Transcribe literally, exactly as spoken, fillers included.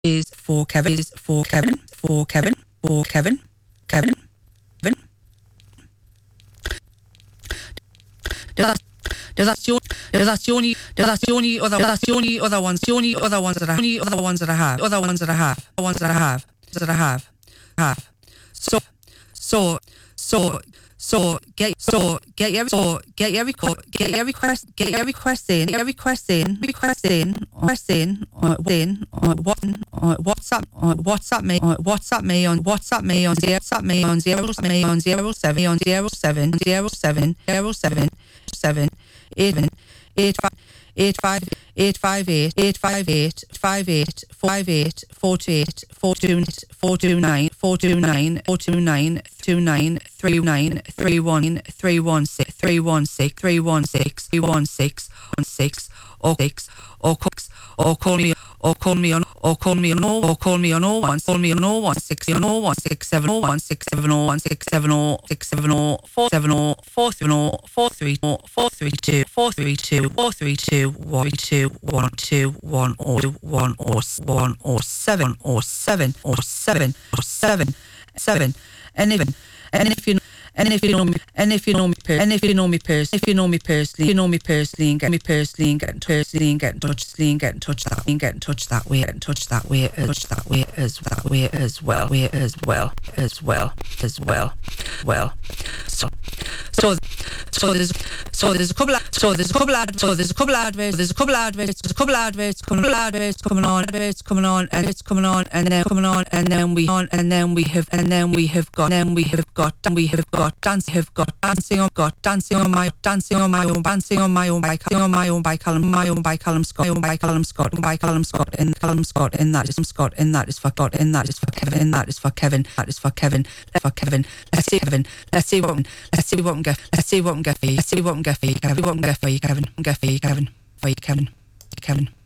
is for Kevin, is for Kevin, for Kevin, for Kevin, Kevin, Kevin. There's that's the that's the only that's the only other that's the only other ones the only other ones that I only other ones that I have other ones that I have the ones that I have that I have have so so so so get so get your so get your request get your request get your request in get your request in request in request in in what WhatsApp WhatsApp me WhatsApp me on WhatsApp me on WhatsApp me on zero me on zero seven on zero seven zero seven zero seven seven eight eight five eight five eight five eight eight five eight five eight five eight four eight four two four two nine four two nine four two nine two nine three nine three one three one six three one six three one six three one six one six or six or cooks or call me or call me on or call me on or call me on oh one call me on oh one six oh one six seven oh one six seven oh one six seven oh six seven oh four seven oh four seven oh four three oh four three two four three two four three two one two one two one or one or one or seven or seven or seven or seven seven and even and if you And if you know me, and if you know me, per- and if you know me personally, if you know me personally, if you know me personally, and get me personally, and get in personally, and get in touch, and get in touch that, and get in touch that way, and touch that way, and touch that way as that way as well, way as well, as well, as well, well. So, so, so there's, so there's a couple, of, so there's a couple, of, so there's a couple of adverts, there's a couple of adverts, there's a couple of adverts, coming on, adverts coming on, adverts coming on, and it's coming on, and then coming on, and then we on, and then we have, and then we have got, and then we have got, and we have got. Dancing, have got dancing on, got dancing on my, dancing on my own, dancing on my own by, on my own by Callum, my own by Callum Scott, own by Callum Scott, by Callum Scott, and Callum Scott, and that is Scott, and that is for God, and that is for Kevin, and that is for Kevin, that is for Kevin, for Kevin. Let's see Kevin, let's see what, let's see what we get, let's see what we get for you, let's see what we get for you, Kevin, what we get for you, Kevin, get for you, Kevin, for you, Kevin, Kevin.